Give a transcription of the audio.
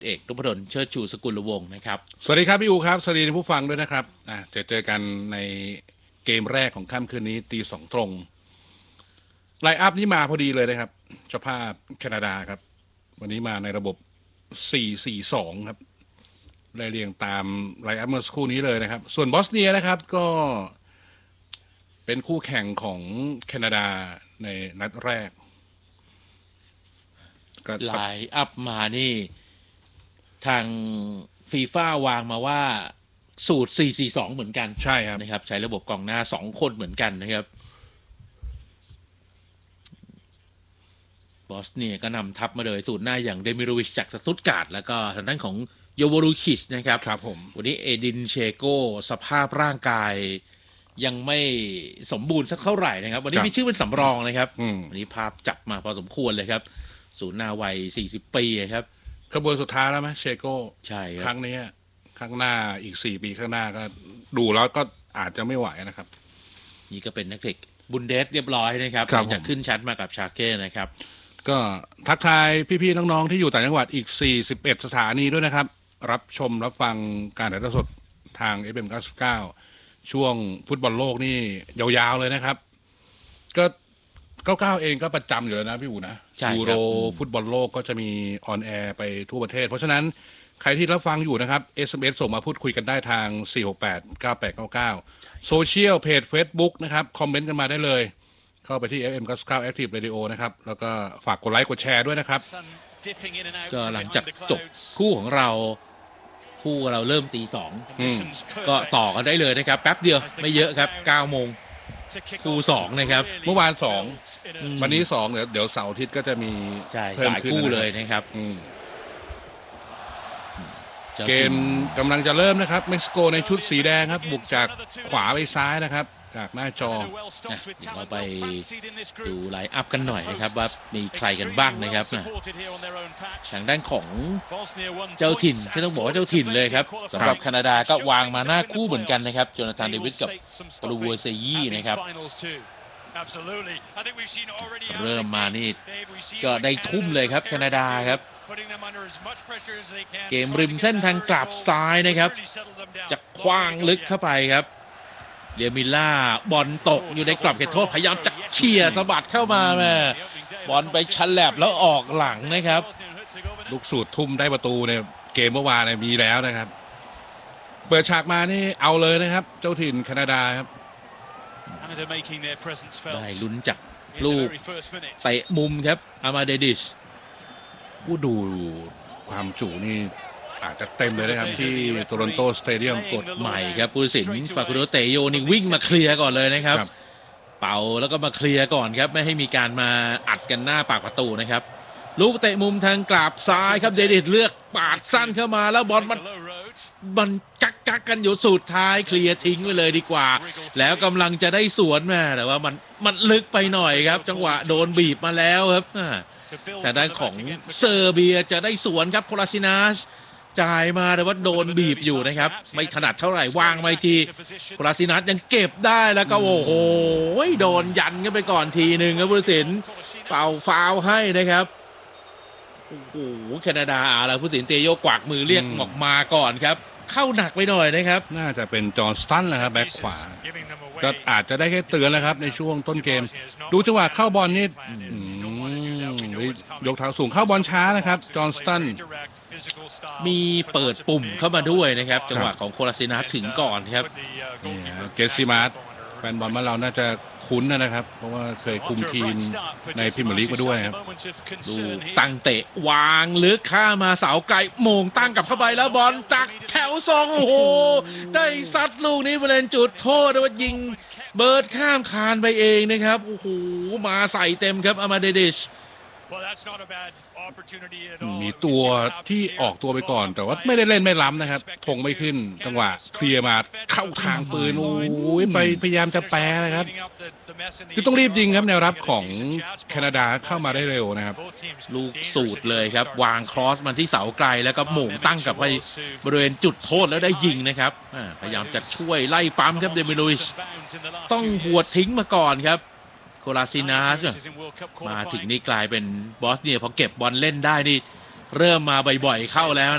เอกนพดลเชิดชูสกุลวงศ์นะครับสวัสดีครับพี่อูครับสวัสดีผู้ฟังด้วยนะครับเจอกันในเกมแรกของค่ำคืนนี้ตี 2 ตรงไลน์อัพนี้มาพอดีเลยนะครับเจ้าภาพแคนาดาครับวันนี้มาในระบบ 4-4-2 ครับไล่เรียงตามไลน์อัพเมื่อสักครู่นี้เลยนะครับส่วนบอสเนียนะครับก็เป็นคู่แข่งของแคนาดาในนัดแรกไลน์อัพมานี่ทางฟีฟ่าวางมาว่าสูตร 4-4-2 เหมือนกันใช่ครับนะครับใช้ระบบกองหน้า2คนเหมือนกันนะครับบอสเนียก็นำทัพมาเลยสูตรหน้าอย่างเดมิโรวิชจากสตุตการ์ดแล้วก็ทางด้านของโยวอรูคิชนะครับครับผมวันนี้เอดินเชโกสภาพร่างกายยังไม่สมบูรณ์สักเท่าไหร่นะครับวันนี้มีชื่อเป็นสำรองนะครับวันนี้ภาพจับมาพอสมควรเลยครับศูนย์หน้าวัย40 ปีครับขบวนสุดท้ายแล้วไหมเชโก้ใช่ครับครั้งนี้ข้างหน้าอีก4 ปีข้างหน้าก็ดูแล้วก็อาจจะไม่ไหวนะครับนี่ก็เป็นนักเตะบุนเดสเรียบร้อยนะครับหลังจากขึ้นชั้นมากับชาเก้นะครับก็ทักทายพี่ๆน้องๆที่อยู่ต่างจังหวัดอีก41สถานีด้วยนะครับรับชมรับฟังการถ่ายทอดสดทาง FM 99ช่วงฟุตบอลโลกนี่ยาวๆเลยนะครับก็99เองก็ประจำอยู่แล้วนะพี่อูนะยูโรฟุตบอลโลกก็จะมีออนแอร์ไปทั่วประเทศเพราะฉะนั้นใครที่รับฟังอยู่นะครับ SMS ส่งมาพูดคุยกันได้ทาง4689899โซเชียลเพจ Facebook นะครับคอมเมนต์กันมาได้เลยเข้าไปที่ FM 99 Active Radio นะครับแล้วก็ฝากกดไลค์กดแชร์ด้วยนะครับก็หลังจากจบคู่ของเราเริ่มตี 2ก็ต่อกันได้เลยนะครับแป๊บเดียวไม่เยอะครับ9 โมงคู่2นะครับเมื่อวาน2วันนี้2เดี๋ยวเสาร์อาทิตย์ก็จะมีเพิ่มขึ้นคู่เลยนะครับเกมกำลังจะเริ่มนะครับเม็กซิโกในชุดสีแดงครับบุกจากขวาไปซ้ายนะครับจากหน้าจอเราไปดูไลน์อัพกันหน่อยนะครับว่ามีใครกันบ้างนะครับทางด้านของเจ้าถิ่นก็ต้องบอกว่าเจ้าถิ่นเลยครับสำหรับแคนาดาก็วางมาหน้าคู่เหมือนกันนะครับโจนาธานเดวิสกับปรูวัวเซยี่นะครับเริ่มมานี่ก็ได้ทุ่มเลยครับแคนาดาครับเกมริมเส้นทางกลับซ้ายนะครับจะคว้างลึกเข้าไปครับเดียมิล่าบอลตกอยู่ในกรอบเขตโทษพยายามจะเขี่ยสะบัดเข้ามาแม่บอลไปชันแลบแล้วออกหลังนะครับลูกสูตรทุ่มได้ประตูในเกมเมื่อวานมีแล้วนะครับเปิดฉากมานี่เอาเลยนะครับเจ้าถิ่นแคนาดาครับได้ลุ้นจากลูกเตะมุมครับอามาเดดิชผู้ดูความจุนี่อาจจะเต็มเลยนะครับที่โตรอนโตสเตเดียมกฎใหม่ครับผู้ตัดสินฟาคูโดเตโยนี่วิ่งมาเคลียร์ก่อนเลยนะครับเป่าแล้วก็มาเคลียร์ก่อนครับไม่ให้มีการมาอัดกันหน้าปากประตูนะครับลูกเตะมุมทางกลับซ้ายครับเดดิชเลือกปาดสั้นเข้ามาแล้วบอลมันกักกันอยู่สุดท้ายเคลียร์ทิ้งไปเลยดีกว่าแล้วกำลังจะได้สวนแม่แต่ว่ามันลึกไปหน่อยครับจังหวะโดนบีบมาแล้วครับแต่ด้านของเซอร์เบียจะได้สวนครับโคลาซินาชจ่ายมาแต่ว่าโดนบีบอยู่นะครับไม่ถนัดเท่าไหร่วางไม่ทีโคลาซินัสยังเก็บได้แล้วก็โอ้โหโดนยันกันไปก่อนทีหนึ่งครับผู้ตัดสินเป่าฟาวให้นะครับโอ้โหแคนาดาแล้วผู้ตัดสินเตโยกวักมือเรียกออกมาก่อนครับเข้าหนักไปหน่อยนะครับน่าจะเป็นจอห์นสตันแหละครับแบ็คขวาก็อาจจะได้แค่เตือนแล้วครับในช่วงต้นเกมดูจังหวะเข้าบอลนี่ยกเท้าสูงเข้าบอลช้านะครับจอห์นสตันมีเปิดปุ่มเข้ามาด้วยนะครับจังหวะของโคลาซินัสถึงก่อนครับเกสซิมาร์แฟนบอลบ้านเราน่าจะคุ้นนะครับเพราะว่าเคยคุมทีมในพรีเมียร์ลีกมาด้วยครับดูตั้งเตะวางลึกข้ามาเสาไกลโมงตั้งกลับเข้าไปแล้วบอลจากแถว2โอ้โหได้ซัดลูกนี้บริเวณจุดโทษแต่ว่ายิงเบิร์ดข้ามคานไปเองนะครับโอ้โหมาใส่เต็มครับอามาเดดิชมีตัวที่ออกตัวไปก่อนแต่ว่าไม่ได้เล่นไม่ล้ำนะครับทงไม่ขึ้นจังหวะเคลียร์มาเข้าทางปืนโอ้ยไปพยายามจะแปรนะครับคือต้องรีบยิงครับแนวรับของแคนาดาเข้ามาได้เร็วนะครับลูกสูตรเลยครับวางครอสมันที่เสาไกลแล้วก็หม่งตั้งกับไปบริเวณจุดโทษแล้วได้ยิงนะครับพยายามจะช่วยไล่ปั๊มครับเดมิโลวิชต้องหัวทิ้งมาก่อนครับโคลาซินาสมาถึงนี่กลายเป็นบอสเนียพอเก็บบอลเล่นได้นี่เริ่มมาบ่อยๆเข้าแล้ว